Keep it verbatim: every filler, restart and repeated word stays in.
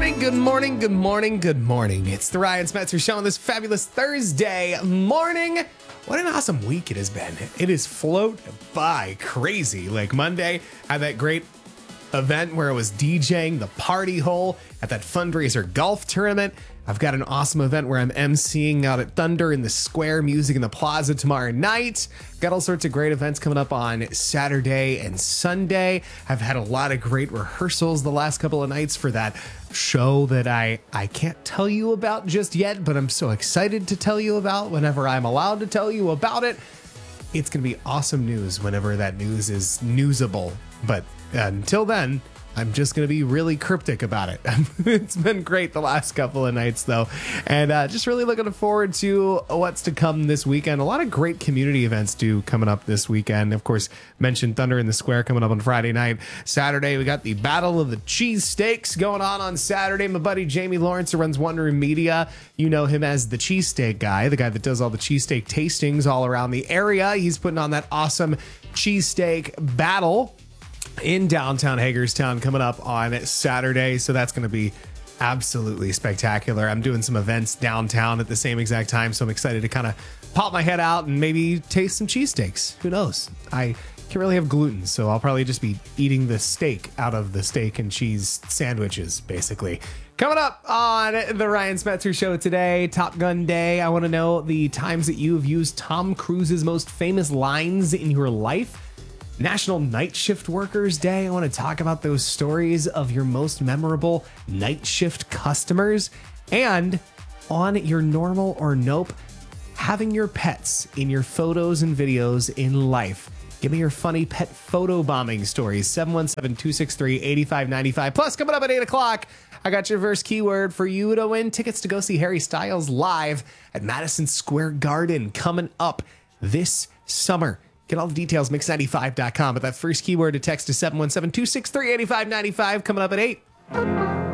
morning, good morning, good morning, good morning. It's the Ryan Spencer Show on this fabulous Thursday morning. What an awesome week it has been. It is float by crazy. Like Monday, had that great event where I was DJing the party hole at that fundraiser golf tournament. I've got an awesome event where I'm emceeing out at Thunder in the Square, Music in the Plaza tomorrow night. Got all sorts of great events coming up on Saturday and Sunday. I've had a lot of great rehearsals the last couple of nights for that show that I, I can't tell you about just yet, but I'm so excited to tell you about whenever I'm allowed to tell you about it. It's going to be awesome news whenever that news is newsable. But until then, I'm just going to be really cryptic about it. It's been great the last couple of nights, though. And uh, just really looking forward to what's to come this weekend. A lot of great community events do coming up this weekend. Of course, mentioned Thunder in the Square coming up on Friday night. Saturday, we got the Battle of the Cheesesteaks going on on Saturday. My buddy Jamie Lawrence, who runs Wonder Media. You know him as the cheesesteak guy, the guy that does all the cheesesteak tastings all around the area. He's putting on that awesome cheesesteak battle in downtown Hagerstown coming up on Saturday. So that's going to be absolutely spectacular. I'm doing some events downtown at the same exact time, so I'm excited to kind of pop my head out and maybe taste some cheesesteaks. Who knows? I can't really have gluten, so I'll probably just be eating the steak out of the steak and cheese sandwiches, basically. Coming up on the Ryan Spencer Show today, Top Gun Day. I want to know the times that you've used Tom Cruise's most famous lines in your life. National Night Shift Workers Day. I want to talk about those stories of your most memorable night shift customers. And on your normal or nope, having your pets in your photos and videos in life. Give me your funny pet photo bombing stories. seven one seven, two six three, eight five nine five. Plus, coming up at eight o'clock, I got your first keyword for you to win tickets to go see Harry Styles live at Madison Square Garden coming up this summer. Get all the details, mix ninety-five dot com. But that first keyword to text to seven one seven, two six three, eight five nine five coming up at eight.